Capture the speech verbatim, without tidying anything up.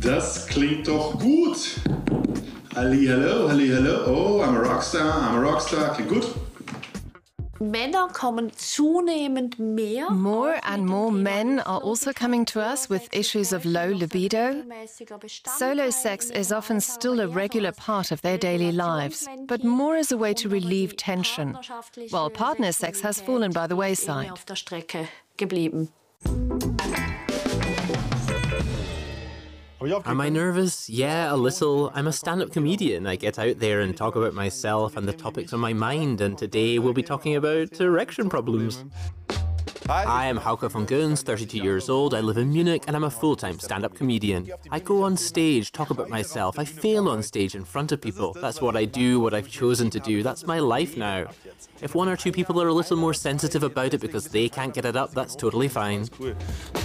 Das klingt doch gut. Halli, hallo, halli, hallo. Oh, I'm a rockstar, I'm a rockstar. Klingt gut. Männer kommen zunehmend mehr. More and more men are also coming to us with issues of low libido. Solo sex is often still a regular part of their daily lives, but more as a way to relieve tension, while partner sex has fallen by the wayside. Am I nervous? Yeah, a little. I'm a stand-up comedian. I get out there and talk about myself and the topics on my mind, and today we'll be talking about erection problems. I am Hauke von Goens, thirty-two years old, I live in Munich, and I'm a full-time stand-up comedian. I go on stage, talk about myself, I fail on stage in front of people. That's what I do, what I've chosen to do, that's my life now. If one or two people are a little more sensitive about it because they can't get it up, that's totally fine.